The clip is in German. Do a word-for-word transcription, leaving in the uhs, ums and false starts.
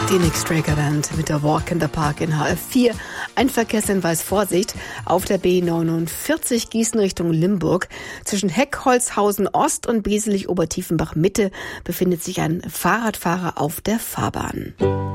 Die Nick Straker Band mit der Walk in the Park in H F vier. Ein Verkehrshinweis, Vorsicht, auf der B neunundvierzig Gießen Richtung Limburg. Zwischen Heckholzhausen Ost und Beselich Obertiefenbach Mitte befindet sich ein Fahrradfahrer auf der Fahrbahn.